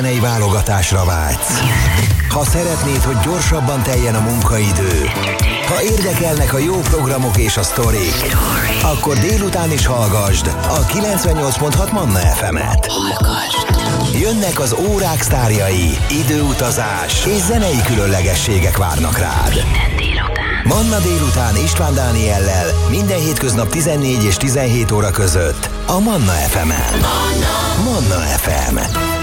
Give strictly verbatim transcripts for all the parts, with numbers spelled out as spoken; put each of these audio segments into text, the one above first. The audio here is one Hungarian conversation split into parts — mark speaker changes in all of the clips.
Speaker 1: zenei válogatásra vágysz. Ha szeretnéd, hogy gyorsabban teljen a munkaidő, ha érdekelnek a jó programok és a sztorik, akkor délután is hallgasd a kilencvennyolc pont hat Manna ef emet. Jönnek az órák sztárjai, időutazás és zenei különlegességek várnak rád. Manna délután István Dániellel minden hétköznap tizennégy és tizenhét óra között a Manna ef emen. Manna ef em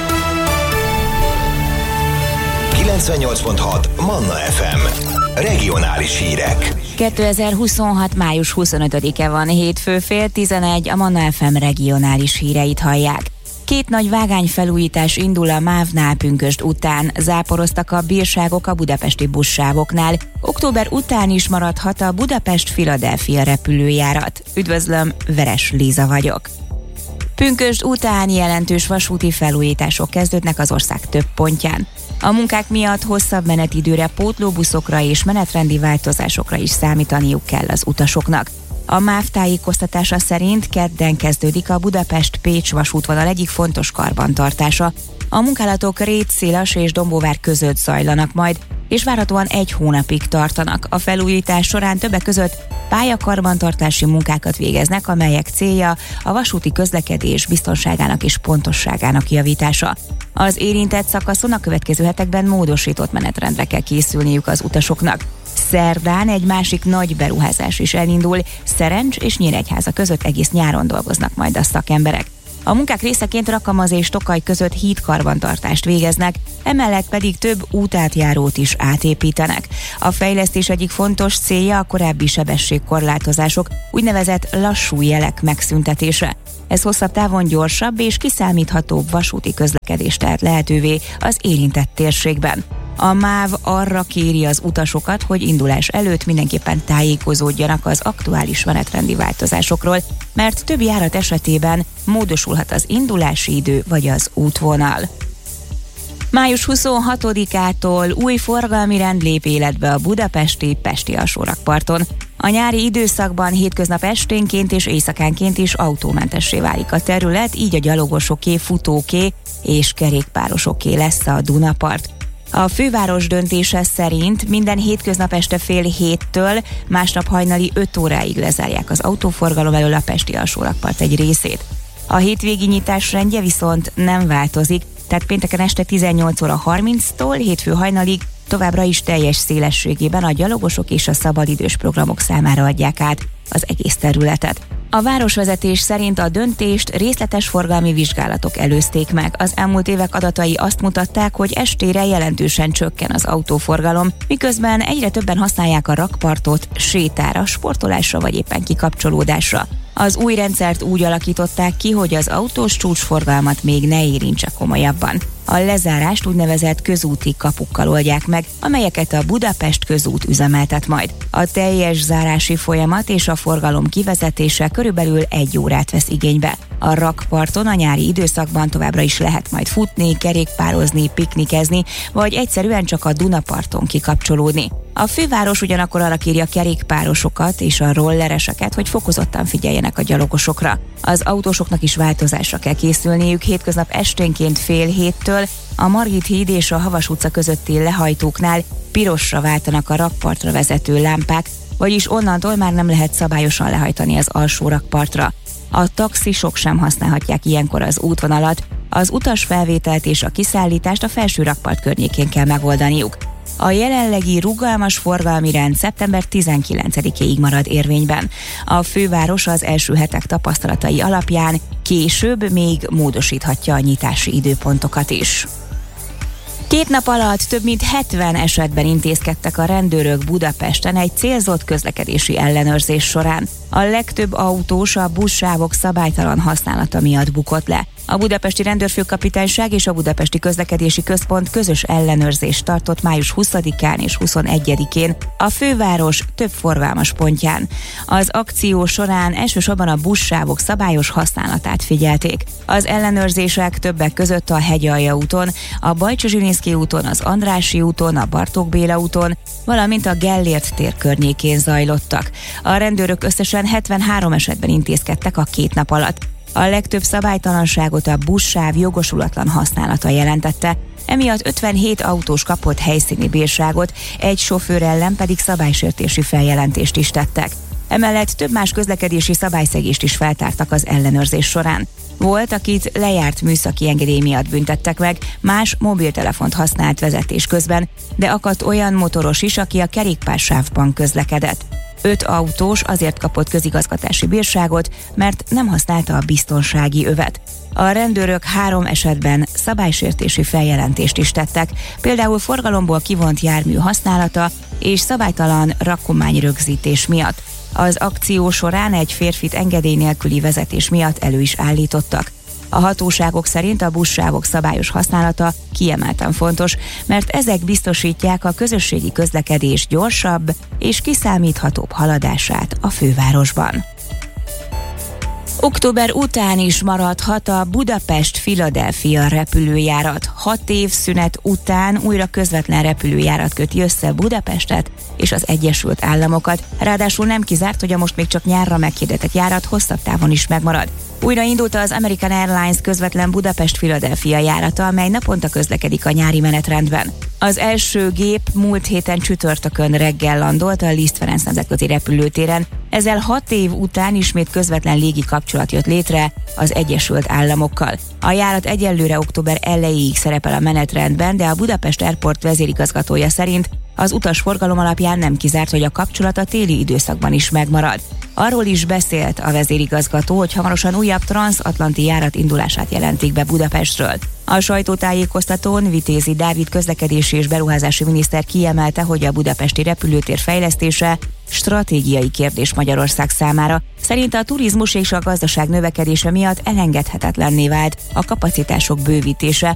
Speaker 1: kilencvennyolc pont hat Manna ef em. Regionális hírek.
Speaker 2: kétezer-huszonhat. május huszonötödike van, hétfő fél tizenegy, a Manna ef em regionális híreit hallják. Két nagy vágányfelújítás indul a MÁV-nál pünkösd után, záporoztak a bírságok a budapesti buszsávoknál. Október után is maradhat a Budapest-Philadelphia repülőjárat. Üdvözlöm, Veres Líza vagyok. Pünkösd után jelentős vasúti felújítások kezdődnek az ország több pontján. A munkák miatt hosszabb menetidőre, pótlóbuszokra és menetrendi változásokra is számítaniuk kell az utasoknak. A MÁV tájékoztatása szerint kedden kezdődik a Budapest-Pécs vasútvonal egyik fontos karbantartása. A munkálatok Réd, Szilas és Dombóvár között zajlanak majd, és várhatóan egy hónapig tartanak. A felújítás során többek között pályakarbantartási munkákat végeznek, amelyek célja a vasúti közlekedés biztonságának és pontosságának javítása. Az érintett szakaszon a következő hetekben módosított menetrendre kell készülniük az utasoknak. Szerdán egy másik nagy beruházás is elindul, Szerencs és Nyíregyháza között egész nyáron dolgoznak majd a szakemberek. A munkák részeként Rakamaz és Tokaj között hídkarbantartást végeznek, emellett pedig több útátjárót is átépítenek. A fejlesztés egyik fontos célja a korábbi sebességkorlátozások, úgynevezett lassú jelek megszüntetése. Ez hosszabb távon gyorsabb és kiszámíthatóbb vasúti közlekedést tehet lehetővé az érintett térségben. A MÁV arra kéri az utasokat, hogy indulás előtt mindenképpen tájékozódjanak az aktuális menetrendi változásokról, mert több járat esetében módosulhat az indulási idő vagy az útvonal. május huszonhatodikától új forgalmi rend lép életbe a budapesti Pesti alsórakparton. A nyári időszakban hétköznap esténként és éjszakánként is autómentessé válik a terület, így a gyalogosoké, futóké és kerékpárosoké lesz a Dunapart. A főváros döntése szerint minden hétköznap este fél héttől másnap hajnali öt óráig lezárják az autóforgalom elől a Pesti alsórakpart egy részét. A hétvégi nyitás rendje viszont nem változik, tehát pénteken este tizennyolc óra harminctól hétfő hajnalig továbbra is teljes szélességében a gyalogosok és a szabadidős programok számára adják át az egész területet. A városvezetés szerint a döntést részletes forgalmi vizsgálatok előzték meg. Az elmúlt évek adatai azt mutatták, hogy estére jelentősen csökken az autóforgalom, miközben egyre többen használják a rakpartot sétára, sportolásra vagy éppen kikapcsolódásra. Az új rendszert úgy alakították ki, hogy az autós csúcsforgalmat még ne érintse komolyabban. A lezárást úgynevezett közúti kapukkal oldják meg, amelyeket a Budapest Közút üzemeltet majd. A teljes zárási folyamat és a forgalom kivezetése körülbelül egy órát vesz igénybe. A rakparton a nyári időszakban továbbra is lehet majd futni, kerékpározni, piknikezni, vagy egyszerűen csak a Dunaparton kikapcsolódni. A főváros ugyanakkor arra kéri a kerékpárosokat és a rollereseket, hogy fokozottan figyeljenek a gyalogosokra. Az autósoknak is változásra kell készülniük, hétköznap esténként fél héttől a Margit híd és a Havas utca közötti lehajtóknál pirosra váltanak a rakpartra vezető lámpák, vagyis onnantól már nem lehet szabályosan lehajtani az alsó rakpartra. A taxisok sem használhatják ilyenkor az útvonalat, az utasfelvételt és a kiszállítást a felső rakpart környékén kell megoldaniuk. A jelenlegi rugalmas forgalmi rend szeptember tizenkilencedikéig marad érvényben. A főváros az első hetek tapasztalatai alapján később még módosíthatja a nyitási időpontokat is. Két nap alatt több mint hetven esetben intézkedtek a rendőrök Budapesten egy célzott közlekedési ellenőrzés során. A legtöbb autós a buszsávok szabálytalan használata miatt bukott le. A budapesti rendőrfőkapitányság és a budapesti közlekedési központ közös ellenőrzést tartott május huszadikán és huszonegyedikén a főváros több forgalmas pontján. Az akció során elsősorban a buszsávok szabályos használatát figyelték. Az ellenőrzések többek között a Hegyalja úton, a Bajcsy-Zsilinszky úton, az Andrássy úton, a Bartók Béla úton, valamint a Gellért tér környékén zajlottak. A rendőrök összesen hetvenhárom esetben intézkedtek a két nap alatt. A legtöbb szabálytalanságot a buszsáv jogosulatlan használata jelentette, emiatt ötvenhét autós kapott helyszíni bírságot, egy sofőr ellen pedig szabálysértési feljelentést is tettek. Emellett több más közlekedési szabályszegést is feltártak az ellenőrzés során. Volt, akit lejárt műszaki engedély miatt büntettek meg, más mobiltelefont használt vezetés közben, de akadt olyan motoros is, aki a kerékpársávban közlekedett. Öt autós azért kapott közigazgatási bírságot, mert nem használta a biztonsági övet. A rendőrök három esetben szabálysértési feljelentést is tettek, például forgalomból kivont jármű használata és szabálytalan rakományrögzítés miatt. Az akció során egy férfit engedély nélküli vezetés miatt elő is állítottak. A hatóságok szerint a buszsávok szabályos használata kiemelten fontos, mert ezek biztosítják a közösségi közlekedés gyorsabb és kiszámíthatóbb haladását a fővárosban. Október után is maradhat a Budapest-Philadelphia repülőjárat. Hat év szünet után újra közvetlen repülőjárat köti össze Budapestet és az Egyesült Államokat. Ráadásul nem kizárt, hogy a most még csak nyárra meghirdetett járat hosszabb távon is megmarad. Újra indult az American Airlines közvetlen Budapest-Philadelphia járata, amely naponta közlekedik a nyári menetrendben. Az első gép múlt héten csütörtökön reggel landolt a Liszt Ferenc nemzetközi repülőtéren. Ezzel hat év után ismét közvetlen légi kapcsolat jött létre az Egyesült Államokkal. A járat egyelőre október elejéig szerepel a menetrendben, de a Budapest Airport vezérigazgatója szerint az utasforgalom alapján nem kizárt, hogy a kapcsolat a téli időszakban is megmarad. Arról is beszélt a vezérigazgató, hogy hamarosan újabb transzatlanti járat indulását jelentik be Budapestről. A sajtótájékoztatón Vitézi Dávid közlekedési és beruházási miniszter kiemelte, hogy a budapesti repülőtér fejlesztése stratégiai kérdés Magyarország számára. Szerinte a turizmus és a gazdaság növekedése miatt elengedhetetlenné vált a kapacitások bővítése,